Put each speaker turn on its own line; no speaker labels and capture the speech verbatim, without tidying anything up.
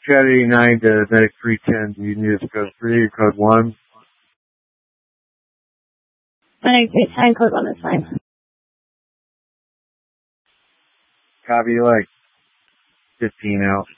Chat eighty-nine to Medic three ten. Do you need us to code three or code one?
Medic three ten, code one is fine.
Copy, like fifteen out.